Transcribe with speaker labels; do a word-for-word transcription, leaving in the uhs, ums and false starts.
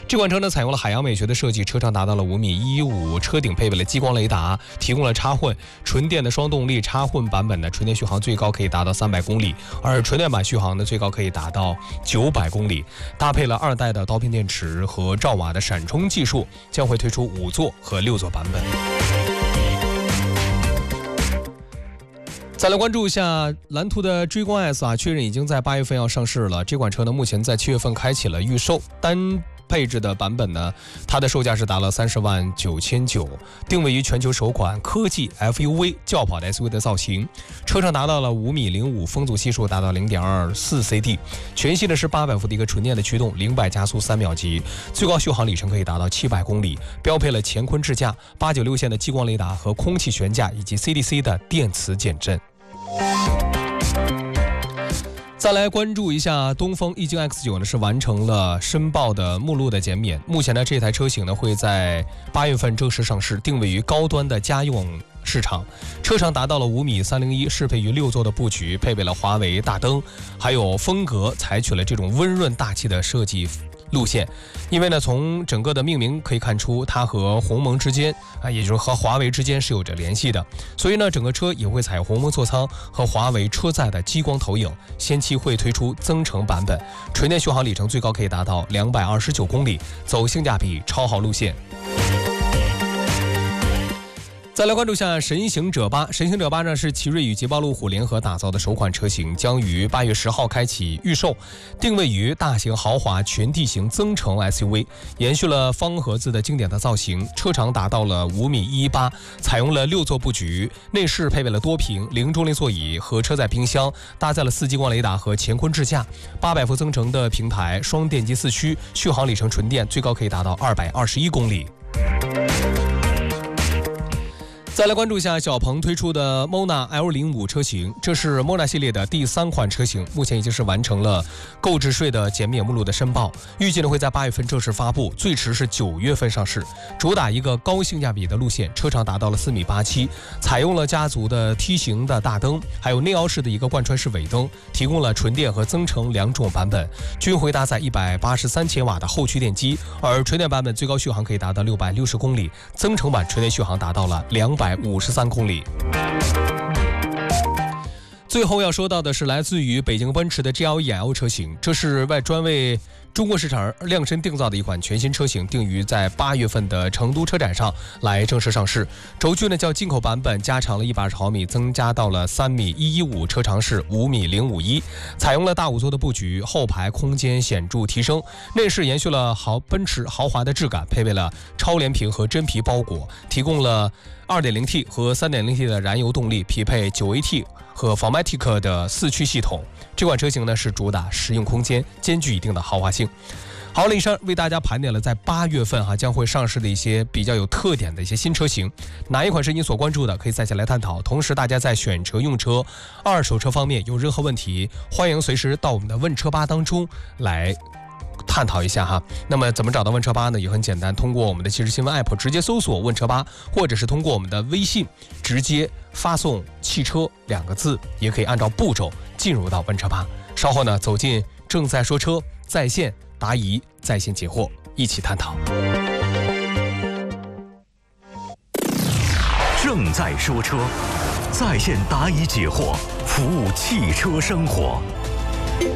Speaker 1: 这款车呢采用了海洋美学的设计，车长达到了五米一五，车顶配备了激光雷达，提供了插混纯电的双动力插混版本的纯电续航最高可以达到三百公里，而纯电版续航呢最高可以达到九百公里，搭配了二代的刀片电池和兆瓦的闪充技术，将会推出五座和六座版本。再来关注一下蓝图的追光 S 啊，确认已经在八月份要上市了。这款车呢，目前在七月份开启了预售，单配置的版本呢，它的售价是达了三十万九千九，定位于全球首款科技 F U V 轿跑的 S U V 的造型，车长达到了五米零五，风阻系数达到零点二四 C D， 全系呢是八百伏的一个纯电的驱动，零百加速三秒级，最高续航里程可以达到七百公里，标配了乾坤智驾八九六线的激光雷达和空气悬架以及 C D C 的电磁减震。再来关注一下东风奕京 X 九 呢，是完成了申报的目录的减免。目前呢，这台车型呢会在八月份正式上市，定位于高端的家用市场。车长达到了五米三零一，适配于六座的布局，配备了华为大灯，还有风格采取了这种温润大气的设计路线。因为呢，从整个的命名可以看出，它和鸿蒙之间啊，也就是和华为之间是有着联系的。所以呢，整个车也会采鸿蒙座舱和华为车载的激光投影，先期会推出增程版本，纯电续航里程最高可以达到两百二十九公里，走性价比超豪路线。再来关注一下神行者八，神行者八呢是奇瑞与捷豹路虎联合打造的首款车型，将于八月十号开启预售，定位于大型豪华全地形增程 S U V， 延续了方盒子的经典的造型，车长达到了五米一八，采用了六座布局，内饰配备了多屏零重力座椅和车载冰箱，搭载了四激光雷达和乾坤智驾，八百伏增程的平台，双电机四驱，续航里程纯电最高可以达到二百二十一公里。再来关注一下小鹏推出的 Mona L 零五 车型，这是 Mona 系列的第三款车型，目前已经是完成了购置税的减免目录的申报，预计呢会在八月份正式发布，最迟是九月份上市。主打一个高性价比的路线，车长达到了四米八七，采用了家族的梯形的大灯，还有内凹式的一个贯穿式尾灯，提供了纯电和增程两种版本，均会搭载一百八十三千瓦的后驱电机，而纯电版本最高续航可以达到六百六十公里，增程版纯电续航达到了两百五十三公里。最后要说到的是来自于北京奔驰的 G L E L 车型，这是外专为中国市场量身定造的一款全新车型，定于在八月份的成都车展上来正式上市。轴距呢较进口版本加长了一百二十毫米，增加到了三米一一五，车长是五米零五一，采用了大五座的布局，后排空间显著提升，内饰延续了豪奔驰豪华的质感，配备了超连屏和真皮包裹，提供了 二点零 T 和 三点零 T 的燃油动力，匹配 九 A T 和 四 M A T I C 的四驱系统。这款车型呢是主打实用空间，兼具一定的豪华性。好了，以上为大家盘点了在八月份哈、啊、将会上市的一些比较有特点的一些新车型，哪一款是你所关注的，可以再下来探讨。同时，大家在选车、用车、二手车方面有任何问题，欢迎随时到我们的问车吧当中来探讨一下哈。那么怎么找到问车吧呢？也很简单，通过我们的即时新闻 app 直接搜索问车吧，或者是通过我们的微信直接发送汽车两个字，也可以按照步骤进入到问车吧。稍后呢，走进正在说车在线答疑，在线解惑，一起探讨。
Speaker 2: 正在说车，在线答疑解惑，服务汽车生活。